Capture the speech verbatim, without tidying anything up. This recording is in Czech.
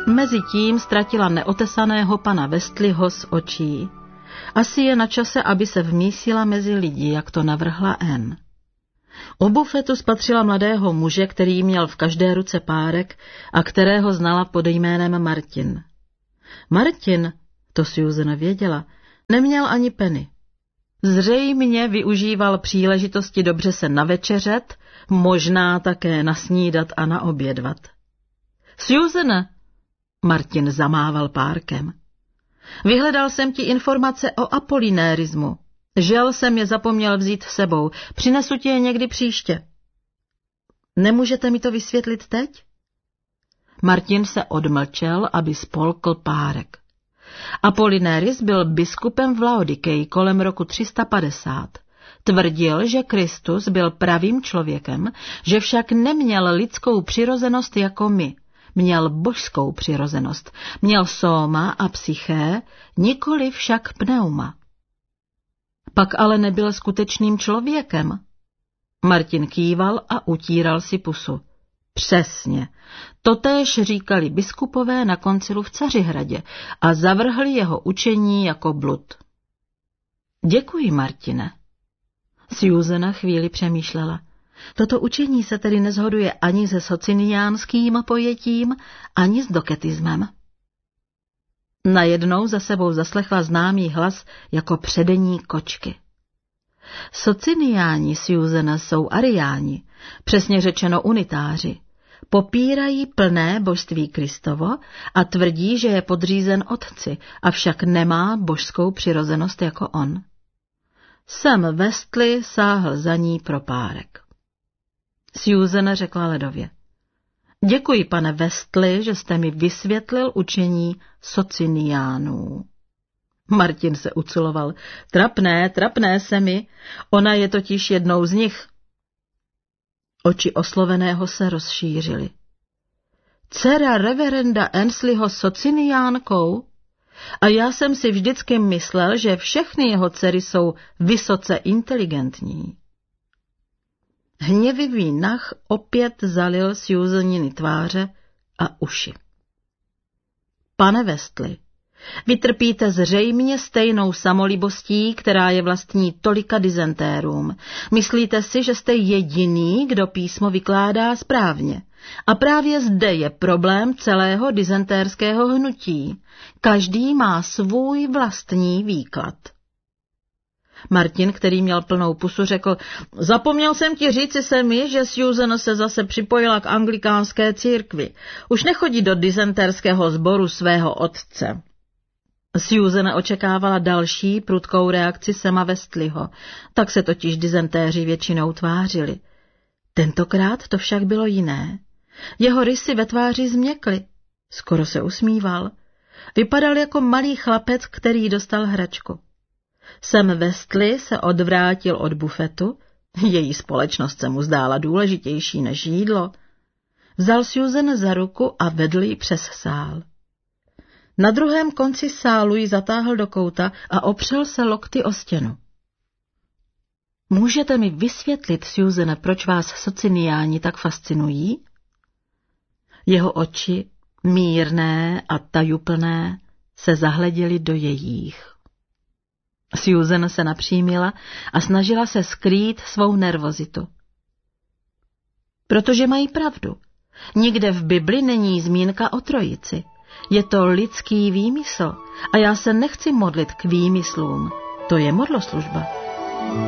Mezitím ztratila neotesaného pana Westleyho z očí. Asi je na čase, aby se vmísila mezi lidi, jak to navrhla Anne. U bufetu spatřila mladého muže, který měl v každé ruce párek a kterého znala pod jménem Martin. Martin, to Susan věděla, neměl ani penny. Zřejmě využíval příležitosti dobře se navečeřet, možná také nasnídat a naobědvat. Susan, Martin zamával párkem. Vyhledal jsem ti informace o apolinérismu. Žel jsem je zapomněl vzít s sebou. Přinesu ti je někdy příště. Nemůžete mi to vysvětlit teď? Martin se odmlčel, aby spolkl párek. Apolinéris byl biskupem v Laodikeji kolem roku tři sta padesát. Tvrdil, že Kristus byl pravým člověkem, že však neměl lidskou přirozenost jako my. Měl božskou přirozenost. Měl sóma a psyché, nikoli však pneuma. Pak ale nebyl skutečným člověkem. Martin kýval a utíral si pusu. Přesně. Totéž říkali biskupové na koncilu v Cařihradě a zavrhli jeho učení jako blud. Děkuji, Martine. Susan chvíli přemýšlela. Toto učení se tedy nezhoduje ani se sociniánským pojetím, ani s doketismem. Najednou za sebou zaslechla známý hlas jako předení kočky. Sociniáni, Susan, jsou ariáni, přesně řečeno unitáři. Popírají plné božství Kristovo a tvrdí, že je podřízen otci, avšak nemá božskou přirozenost jako on. Sam Westley sáhl za ní pro párek. Susan řekla ledově. Děkuji, pane Westley, že jste mi vysvětlil učení sociniánů. Martin se uculoval. Trapné, trapné se mi, ona je totiž jednou z nich. Oči osloveného se rozšířily. Dcera reverenda Annesleyho sociniánkou? A já jsem si vždycky myslel, že všechny jeho dcery jsou vysoce inteligentní. Hněvivý nach opět zalil Susaniny tváře a uši. Pane Westley, vy trpíte zřejmě stejnou samolibostí, která je vlastní tolika dizentérům. Myslíte si, že jste jediný, kdo písmo vykládá správně. A právě zde je problém celého dizentérského hnutí. Každý má svůj vlastní výklad. Martin, který měl plnou pusu, řekl, zapomněl jsem ti říci se mi, že Susan se zase připojila k anglikánské církvi. Už nechodí do dizentérského sboru svého otce. Susan očekávala další prudkou reakci Sama Westleyho, tak se totiž dizentéři většinou tvářili. Tentokrát to však bylo jiné. Jeho rysy ve tváři změkly. Skoro se usmíval. Vypadal jako malý chlapec, který dostal hračku. Sam Westley se odvrátil od bufetu, její společnost se mu zdála důležitější než jídlo. Vzal Susan za ruku a vedl ji přes sál. Na druhém konci sálu ji zatáhl do kouta a opřel se lokty o stěnu. Můžete mi vysvětlit, Susan, proč vás sociniáni tak fascinují? Jeho oči, mírné a tajuplné, se zahleděly do jejích. Susan se napřímila a snažila se skrýt svou nervozitu. Protože mají pravdu. Nikde v Bibli není zmínka o trojici. Je to lidský výmysl a já se nechci modlit k výmyslům. To je modloslužba.